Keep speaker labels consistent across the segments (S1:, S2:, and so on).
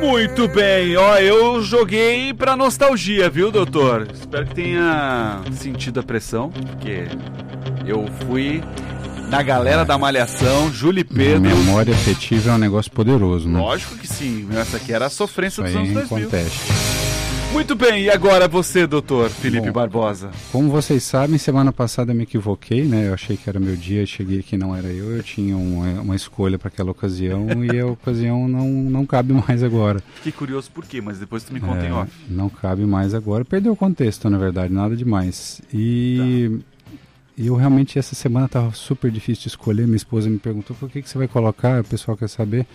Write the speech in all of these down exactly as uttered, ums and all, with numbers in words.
S1: Muito bem, ó, eu joguei pra nostalgia, viu, doutor? Espero que tenha sentido a pressão, porque eu fui na galera da Malhação, Júlio e Pedro.
S2: Memória afetiva é um negócio poderoso, né?
S1: Lógico que sim, essa aqui era a sofrência
S2: Isso
S1: dos anos
S2: aí
S1: dois mil.
S2: acontece.
S1: Muito bem, e agora você, doutor Felipe
S2: Bom,
S1: Barbosa?
S2: Como vocês sabem, semana passada eu me equivoquei, né? Eu achei que era meu dia e cheguei que não era eu. Eu tinha uma, uma escolha para aquela ocasião e a ocasião não, não cabe mais agora.
S1: Fiquei curioso por quê, mas depois tu me conta
S2: é,
S1: em off.
S2: Não cabe mais agora. Perdeu o contexto, na verdade, nada demais. E tá. eu realmente, essa semana estava super difícil de escolher. Minha esposa me perguntou, por que, que você vai colocar? O pessoal quer saber.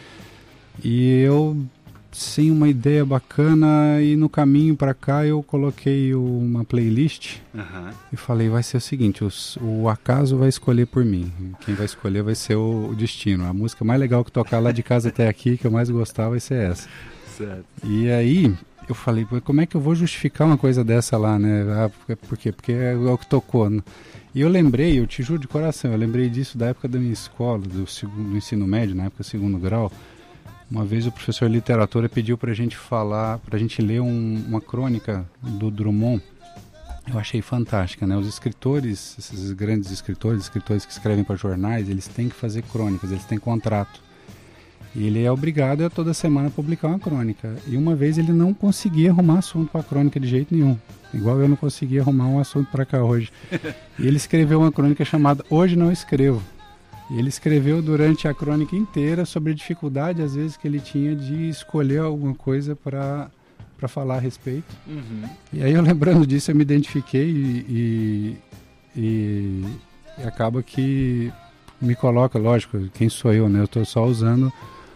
S2: E eu... sem uma ideia bacana, e no caminho para cá eu coloquei uma playlist uhum. e falei, vai ser o seguinte, os, o acaso vai escolher por mim, quem vai escolher vai ser o, o destino, a música mais legal que tocar lá de casa até aqui, que eu mais gostava, vai ser essa.
S1: Certo.
S2: E aí eu falei, como é que eu vou justificar uma coisa dessa lá, né? Ah, por quê? Porque é o que tocou, né? E eu lembrei, eu te juro de coração, eu lembrei disso da época da minha escola, do, segundo, do ensino médio, na época do segundo grau. Uma vez o professor de literatura pediu para a gente falar, para a gente ler um, uma crônica do Drummond. Eu achei fantástica, né? Os escritores, esses grandes escritores, escritores que escrevem para jornais, eles têm que fazer crônicas, eles têm contrato. E ele é obrigado a toda semana publicar uma crônica. E uma vez ele não conseguia arrumar assunto para a crônica de jeito nenhum. Igual eu não conseguia arrumar um assunto para cá hoje. E ele escreveu uma crônica chamada Hoje Não Escrevo. Ele escreveu durante a crônica inteira sobre a dificuldade, às vezes, que ele tinha de escolher alguma coisa para para falar a respeito. Uhum. E aí, eu lembrando disso, eu me identifiquei e, e, e, e acaba que me coloca, lógico, quem sou eu, né? Eu estou só usando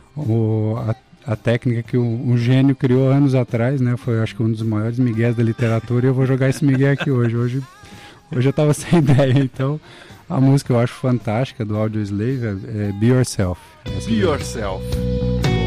S2: o, a, a técnica que um, um gênio criou anos atrás, né? Foi, acho que, um dos maiores migués da literatura, e eu vou jogar esse migué aqui hoje. Hoje, hoje eu estava sem ideia, então... A música eu acho fantástica do Audioslave é, é Be Yourself.
S1: Be Yourself.